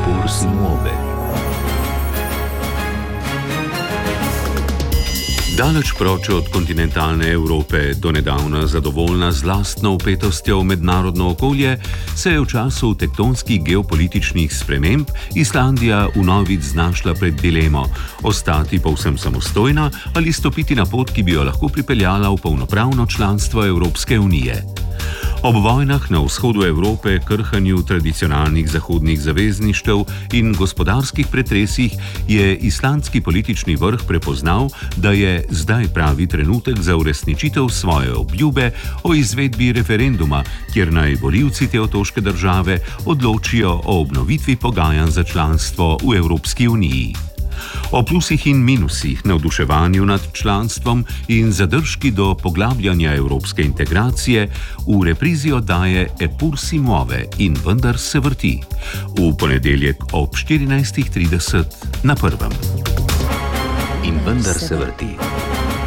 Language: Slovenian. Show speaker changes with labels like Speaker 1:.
Speaker 1: Eppur si muove. Daleč proč od kontinentalne Evrope, donedavna zadovoljna z lastno vpetostjo v mednarodno okolje, se je v času tektonskih geopolitičnih sprememb Islandija vnovič znašla pred dilemo: ostati povsem samostojna ali stopiti na pot, ki bi jo lahko pripeljala v polnopravno članstvo Evropske unije. Ob vojnah na vzhodu Evrope, krhanju tradicionalnih zahodnih zavezništev in gospodarskih pretresih je islandski politični vrh prepoznal, da je zdaj pravi trenutek za uresničitev svoje obljube o izvedbi referenduma, kjer naj volivci te otoške države odločijo o obnovitvi pogajanj za članstvo v Evropski uniji. O plusih in minusih, navduševanju nad članstvom in zadržki do poglabljanja evropske integracije v reprizi oddaje Eppur si muove in vendar se vrti. V ponedeljek ob 14:30 na Prvem.
Speaker 2: In vendar se vrti.